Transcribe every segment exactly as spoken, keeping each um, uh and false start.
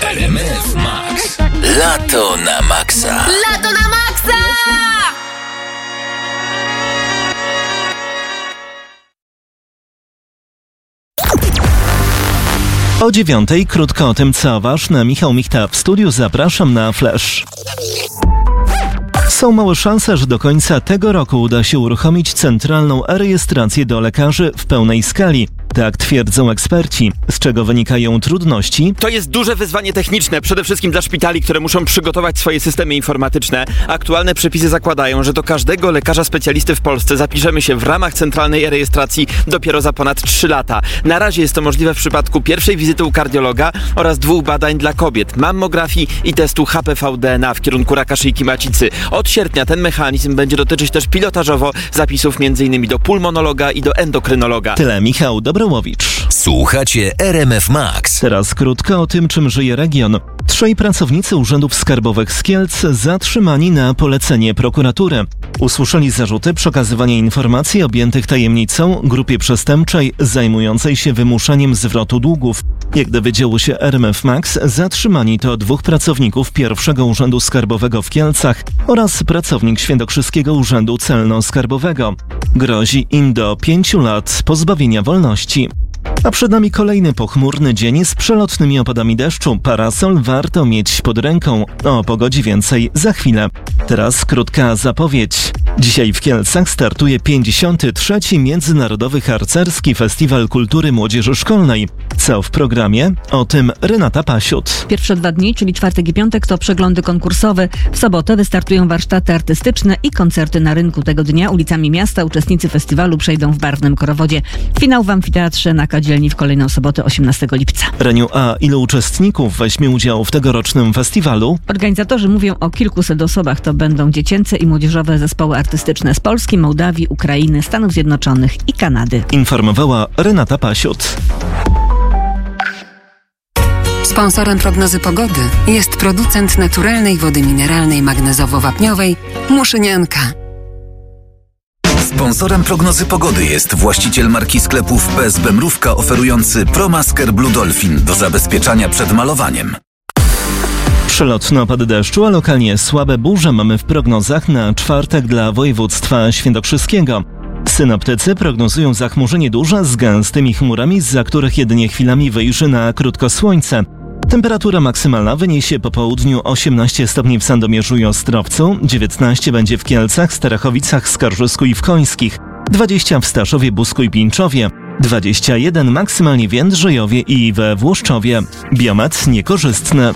R M F Max. Lato na maksa. Lato na maksa! O dziewiątej krótko o tym, co ważne. Michał Michta w studiu. Zapraszam na Flash. Są małe szanse, że do końca tego roku uda się uruchomić centralną e-rejestrację do lekarzy w pełnej skali. Tak twierdzą eksperci. Z czego wynikają trudności? To jest duże wyzwanie techniczne, przede wszystkim dla szpitali, które muszą przygotować swoje systemy informatyczne. Aktualne przepisy zakładają, że do każdego lekarza specjalisty w Polsce zapiszemy się w ramach centralnej e-rejestracji dopiero za ponad trzy lata. Na razie jest to możliwe w przypadku pierwszej wizyty u kardiologa oraz dwóch badań dla kobiet, mammografii i testu H P V D N A w kierunku raka szyjki macicy. Od sierpnia ten mechanizm będzie dotyczyć też pilotażowo zapisów m.in. do pulmonologa i do endokrynologa. Tyle Michał Dobrołowicz. Słuchacie R M F Max. Teraz krótko o tym, czym żyje region. Trzej pracownicy urzędów skarbowych z Kielc zatrzymani na polecenie prokuratury. Usłyszeli zarzuty przekazywania informacji objętych tajemnicą grupie przestępczej zajmującej się wymuszaniem zwrotu długów. Jak dowiedziało się R M F Max, zatrzymani to dwóch pracowników pierwszego Urzędu Skarbowego w Kielcach oraz pracownik Świętokrzyskiego Urzędu Celno-Skarbowego. Grozi im do pięciu lat pozbawienia wolności. A przed nami kolejny pochmurny dzień z przelotnymi opadami deszczu. Parasol warto mieć pod ręką. O pogodzie więcej za chwilę. Teraz krótka zapowiedź. Dzisiaj w Kielcach startuje pięćdziesiąty trzeci Międzynarodowy Harcerski Festiwal Kultury Młodzieży Szkolnej. Co w programie? O tym Renata Pasiut. Pierwsze dwa dni, czyli czwartek i piątek, to przeglądy konkursowe. W sobotę wystartują warsztaty artystyczne i koncerty na rynku. Tego dnia ulicami miasta uczestnicy festiwalu przejdą w barwnym korowodzie. Finał w amfiteatrze na Kadzielni w kolejną sobotę osiemnastego lipca. Reniu, a ilu uczestników weźmie udział w tegorocznym festiwalu? Organizatorzy mówią o kilkuset osobach. To będą dziecięce i młodzieżowe zespoły artystyczne z Polski, Mołdawii, Ukrainy, Stanów Zjednoczonych i Kanady. Informowała Renata Pasiut. Sponsorem prognozy pogody jest producent naturalnej wody mineralnej magnezowo-wapniowej Muszynianka. Sponsorem prognozy pogody jest właściciel marki sklepów P S B Mrówka oferujący ProMasker Blue Dolphin do zabezpieczania przed malowaniem. Przelotne opady deszczu, a lokalnie słabe burze mamy w prognozach na czwartek dla województwa świętokrzyskiego. Synoptycy prognozują zachmurzenie duże z gęstymi chmurami, zza których jedynie chwilami wyjrzy na krótko słońce. Temperatura maksymalna wyniesie po południu osiemnaście stopni w Sandomierzu i Ostrowcu, dziewiętnaście będzie w Kielcach, Starachowicach, Skarżysku i w Końskich, dwadzieścia w Staszowie, Busku i Pińczowie, dwadzieścia jeden maksymalnie w Jędrzejowie i we Włoszczowie. Biometr niekorzystny.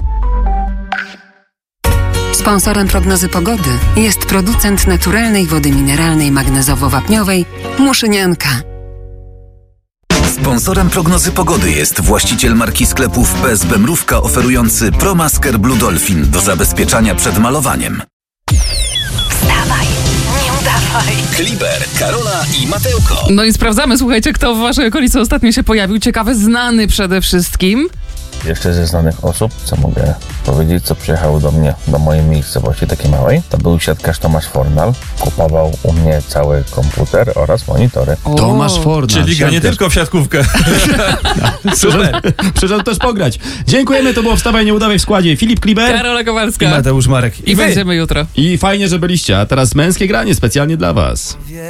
Sponsorem prognozy pogody jest producent naturalnej wody mineralnej magnezowo-wapniowej Muszynianka. Sponsorem prognozy pogody jest właściciel marki sklepów P S B Mrówka oferujący ProMasker Blue Dolphin do zabezpieczania przed malowaniem. Wstawaj, nie udawaj. Kliber, Karola i Matełko. No i sprawdzamy, słuchajcie, kto w waszej okolicy ostatnio się pojawił. Ciekawy, znany przede wszystkim. Jeszcze ze znanych osób, co mogę powiedzieć, co przyjechał do mnie, do mojej miejscowości takiej małej, to był siatkarz Tomasz Fornal. Kupował u mnie cały komputer oraz monitory. O, Tomasz Fornal. Czyli gra nie tylko w siatkówkę. Super. Przyszedł też pograć. Dziękujemy, to było Wstawaj, nie udawaj w składzie. Filip Kliber Karola Kowalska. I Mateusz Marek. I, I będziemy jutro. i fajnie, że byliście. A teraz męskie granie specjalnie dla was.